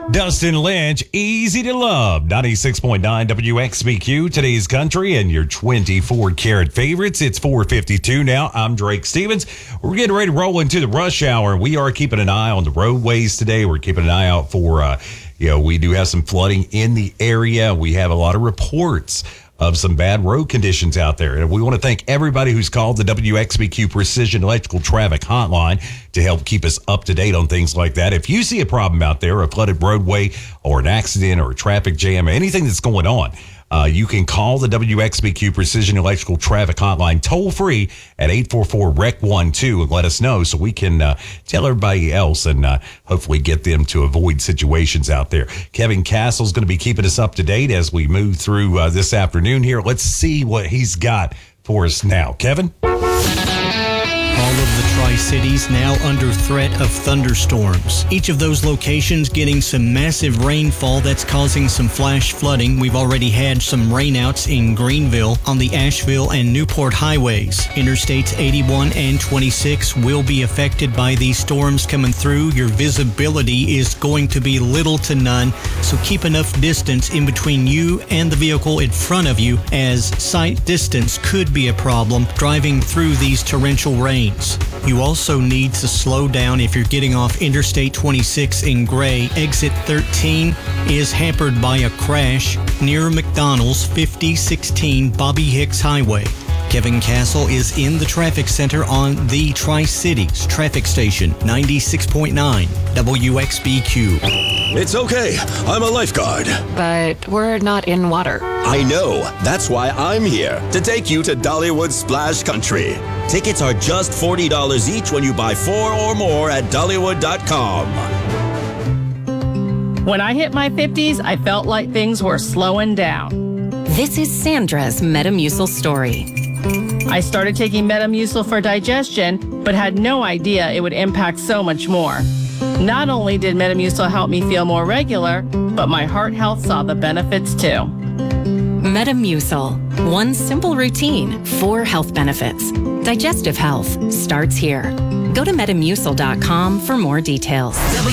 Dustin Lynch, Easy to Love, 96.9 WXBQ, today's country and your 24-karat favorites. It's 4:52 now. I'm Drake Stevens. We're getting ready to roll into the rush hour. We are keeping an eye on the roadways today. We're keeping an eye out for, we do have some flooding in the area. We have a lot of reports of some bad road conditions out there. And we want to thank everybody who's called the WXBQ Precision Electrical Traffic Hotline to help keep us up to date on things like that. If you see a problem out there, a flooded roadway or an accident or a traffic jam, anything that's going on, you can call the WXBQ Precision Electrical Traffic Hotline toll free at 844-REC-12 and let us know so we can tell everybody else and hopefully get them to avoid situations out there. Kevin Castle's going to be keeping us up to date as we move through this afternoon here. Let's see what he's got for us now. Kevin? All of the Tri-Cities now under threat of thunderstorms. Each of those locations getting some massive rainfall that's causing some flash flooding. We've already had some rainouts in Greenville on the Asheville and Newport highways. Interstates 81 and 26 will be affected by these storms coming through. Your visibility is going to be little to none, so keep enough distance in between you and the vehicle in front of you, as sight distance could be a problem driving through these torrential rains. You also need to slow down if you're getting off Interstate 26 in Gray. Exit 13 is hampered by a crash near McDonald's, 5016 Bobby Hicks Highway. Kevin Castle is in the traffic center on the Tri-Cities traffic station, 96.9 WXBQ. It's okay. I'm a lifeguard. But we're not in water. I know. That's why I'm here, to take you to Dollywood Splash Country. Tickets are just $40 each when you buy 4 or more at Dollywood.com. When I hit my 50s, I felt like things were slowing down. This is Sandra's Metamucil story. I started taking Metamucil for digestion, but had no idea it would impact so much more. Not only did Metamucil help me feel more regular, but my heart health saw the benefits too. Metamucil. One simple routine, 4 health benefits. Digestive health starts here. Go to Metamucil.com for more details.